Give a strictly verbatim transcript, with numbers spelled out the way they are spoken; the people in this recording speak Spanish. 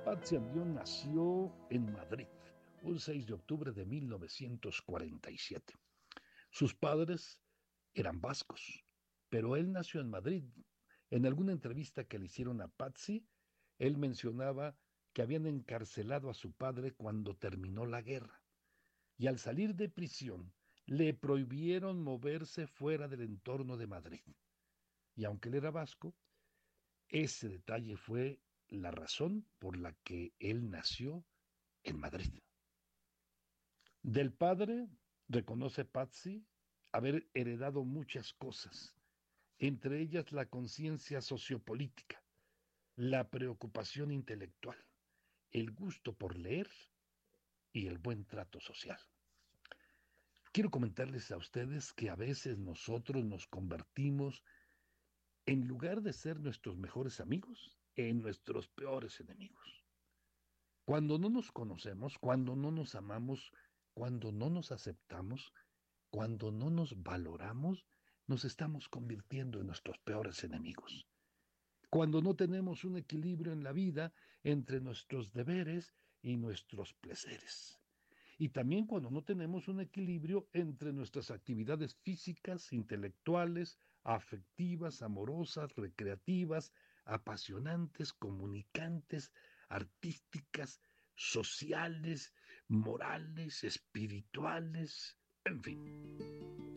Patsy Andión nació en Madrid un seis de octubre de mil novecientos cuarenta y siete. Sus padres eran vascos, pero él nació en Madrid. En alguna entrevista que le hicieron a Patsy, él mencionaba que habían encarcelado a su padre cuando terminó la guerra y al salir de prisión le prohibieron moverse fuera del entorno de Madrid. Y aunque él era vasco, ese detalle fue la razón por la que él nació en Madrid. Del padre, reconoce Patsy, haber heredado muchas cosas, entre ellas la conciencia sociopolítica, la preocupación intelectual, el gusto por leer y el buen trato social. Quiero comentarles a ustedes que a veces nosotros nos convertimos, en lugar de ser nuestros mejores amigos, en nuestros peores enemigos. Cuando no nos conocemos, cuando no nos amamos, cuando no nos aceptamos, cuando no nos valoramos, nos estamos convirtiendo en nuestros peores enemigos. Cuando no tenemos un equilibrio en la vida entre nuestros deberes y nuestros placeres. Y también cuando no tenemos un equilibrio entre nuestras actividades físicas, intelectuales, afectivas, amorosas, recreativas, apasionantes, comunicantes, artísticas, sociales, morales, espirituales, en fin.